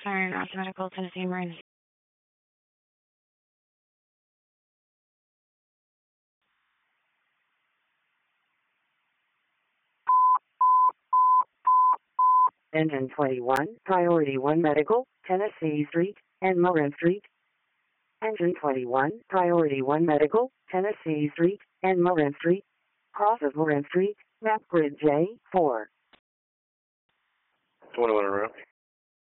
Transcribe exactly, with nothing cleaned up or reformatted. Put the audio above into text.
Sorry, Ross Medical, Tennessee Emergency. Engine twenty-one, Priority one Medical, Tennessee Street, and Moran Street. Engine twenty-one, Priority one Medical, Tennessee Street, and Moran Street. Cross of Moran Street, map grid J four. twenty-one around.